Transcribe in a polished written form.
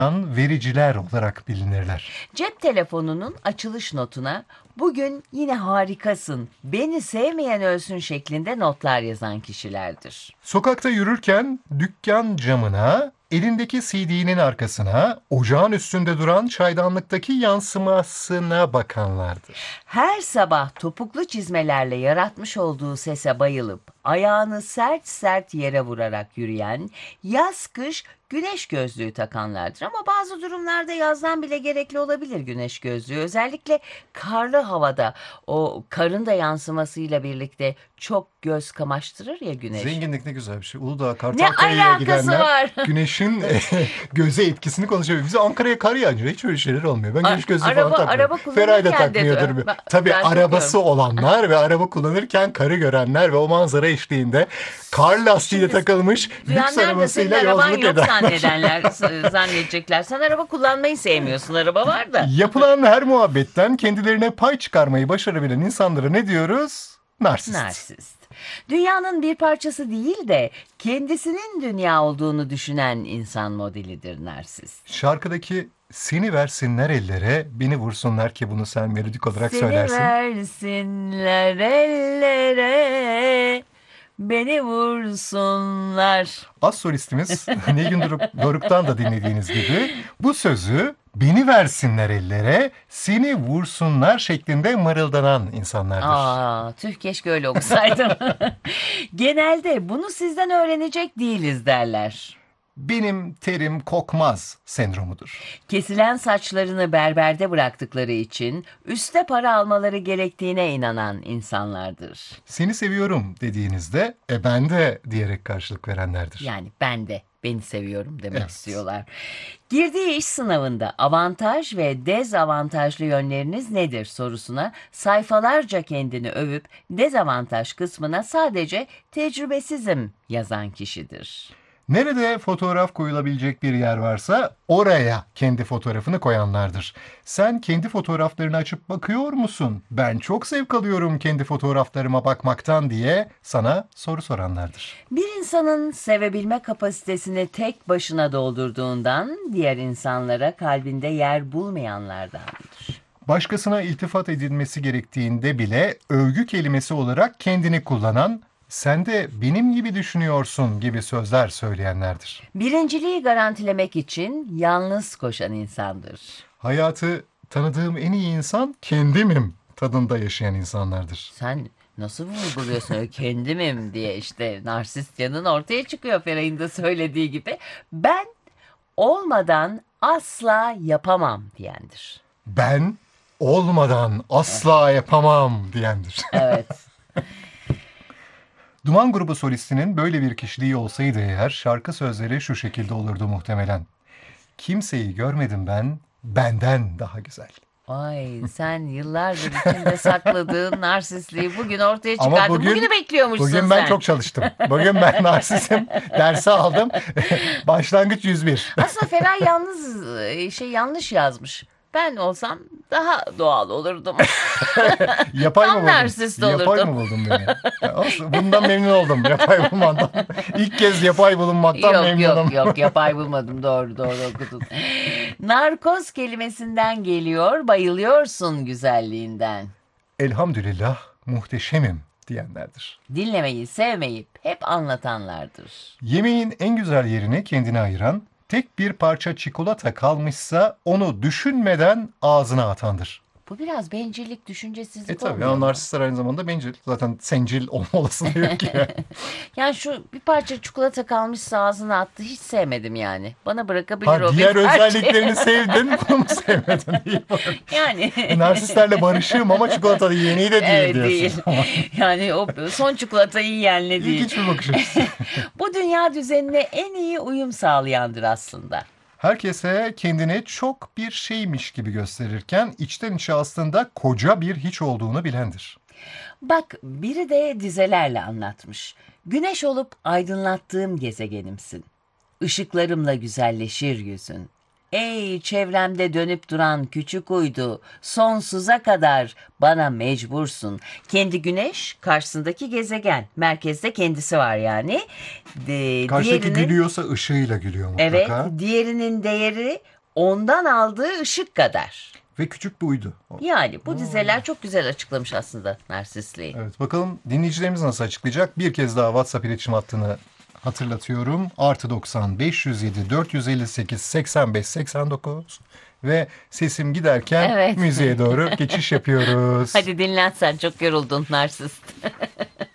vericiler olarak bilinirler. Cep telefonunun açılış notuna "Bugün yine harikasın, beni sevmeyen ölsün" şeklinde notlar yazan kişilerdir. Sokakta yürürken dükkan camına, elindeki CD'nin arkasına, ocağın üstünde duran çaydanlıktaki yansımasına bakanlardır. Her sabah topuklu çizmelerle yaratmış olduğu sese bayılıp ayağını sert sert yere vurarak yürüyen, yaz kış güneş gözlüğü takanlardır. Ama bazı durumlarda yazdan bile gerekli olabilir güneş gözlüğü. Özellikle karlı havada o karın da yansımasıyla birlikte çok göz kamaştırır ya güneş. Zenginlik ne güzel bir şey. Uludağ, Ne Kartalkaya'ya alakası gidenler var? güneşin göze etkisini konuşuyor. Bize Ankara'ya kar yağınca hiç öyle şeyler olmuyor. Ben güneş gözlüğü falan takmıyorum. Araba Feray da kullanırken takmıyordur. dedi. Tabii Ben arabası takıyorum. olanlar ve araba kullanırken karı görenler ve o manzara eşliğinde kar lastiğiyle Şimdi takılmış lüks duyanlar da senin arabasıyla araban yolculuk yok eder. zannedecekler. Sen araba kullanmayı sevmiyorsun. Araba var da. Yapılan her muhabbetten kendilerine pay çıkarmayı başarabilen insanlara ne diyoruz? Narsist. Narsist. Dünyanın bir parçası değil de kendisinin dünya olduğunu düşünen insan modelidir narsist. Şarkıdaki seni versinler ellere, beni vursunlar ki bunu sen melodik olarak Seni söylersin. versinler ellere, beni vursunlar. Az solistimiz Nilgün Doruk'tan da dinlediğiniz gibi bu sözü beni versinler ellere, seni vursunlar şeklinde mırıldanan insanlardır. Tüh keşke öyle okusaydım. Genelde bunu sizden öğrenecek değiliz derler. Benim terim kokmaz sendromudur. Kesilen saçlarını berberde bıraktıkları için üste para almaları gerektiğine inanan insanlardır. Seni seviyorum dediğinizde ben de diyerek karşılık verenlerdir. Yani ben de beni seviyorum demek Evet. istiyorlar. Girdiği iş sınavında avantaj ve dezavantajlı yönleriniz nedir sorusuna sayfalarca kendini övüp dezavantaj kısmına sadece tecrübesizim yazan kişidir. Nerede fotoğraf koyulabilecek bir yer varsa oraya kendi fotoğrafını koyanlardır. Sen kendi fotoğraflarını açıp bakıyor musun? Ben çok zevk alıyorum kendi fotoğraflarıma bakmaktan diye sana soru soranlardır. Bir insanın sevebilme kapasitesini tek başına doldurduğundan diğer insanlara kalbinde yer bulmayanlardandır. Başkasına iltifat edilmesi gerektiğinde bile övgü kelimesi olarak kendini kullanan, sen de benim gibi düşünüyorsun gibi sözler söyleyenlerdir. Birinciliği garantilemek için yalnız koşan insandır. Hayatı tanıdığım en iyi insan kendimim tadında yaşayan insanlardır. Sen nasıl vurguluyorsun öyle kendimim diye işte narsist yanın ortaya çıkıyor Feray'ın da söylediği gibi. Ben olmadan asla yapamam diyendir. Ben olmadan asla yapamam diyendir. Evet. Duman grubu solistinin böyle bir kişiliği olsaydı eğer şarkı sözleri şu şekilde olurdu muhtemelen. Kimseyi görmedim ben, benden daha güzel. Ay sen yıllardır içinde sakladığın narsistliği bugün ortaya Ama çıkardın. Bugünü bekliyormuşsun bugün sen. ben çok çalıştım. Bugün ben narsistim, dersi aldım. Başlangıç 101. Aslında Feray yalnız yanlış yazmış. Ben olsam daha doğal olurdum. Yapay mı Tam buldun? narsist Yapay olurdum. mı buldun beni? Ya olsun, bundan memnun oldum. Yapay bulmandan. İlk kez yapay bulunmaktan Yok memnunum. yok yok yapay bulmadım doğru okudun. Narkoz kelimesinden geliyor bayılıyorsun güzelliğinden. Elhamdülillah muhteşemim diyenlerdir. Dinlemeyi sevmeyip hep anlatanlardır. Yemeğin en güzel yerini kendine ayıran, tek bir parça çikolata kalmışsa onu düşünmeden ağzına atandır. Bu biraz bencillik, düşüncesizlik Tabii olmuyor ya, mu? narsistler aynı zamanda bencil. Zaten sencil olma olasılığı yok ki. Yani şu bir parça çikolata kalmışsa ağzına attı hiç sevmedim yani. Bana bırakabilir Ha, o diğer bir parça. özelliklerini sevdin, bunu mu sevmedin? İyi bak. Yani. Narsistlerle barışığım ama çikolata yeni de değil Evet diyorsun. değil. Yani o son çikolatayı yiyenle değil. İlginç bir bakış açısı. Bu dünya düzenine en iyi uyum sağlayandır aslında. Herkese kendini çok bir şeymiş gibi gösterirken içten içe aslında koca bir hiç olduğunu bilendir. Bak biri de dizelerle anlatmış. Güneş olup aydınlattığım gezegenimsin. Işıklarımla güzelleşir yüzün. Ey çevremde dönüp duran küçük uydu, sonsuza kadar bana mecbursun. Kendi güneş, karşısındaki gezegen, merkezde kendisi var yani. Karşıdaki Diğerinin, gülüyorsa ışığıyla gülüyor evet, mutlaka. diğerinin değeri ondan aldığı ışık kadar. Ve küçük bir uydu. Yani bu dizeler çok güzel açıklamış aslında narsistliği. Evet, bakalım dinleyicilerimiz nasıl açıklayacak? Bir kez daha WhatsApp iletişim hattını hatırlatıyorum. +90 507 458 85 89 ve sesim giderken Evet. müziğe doğru geçiş yapıyoruz. Hadi dinlen, sen çok yoruldun narsist.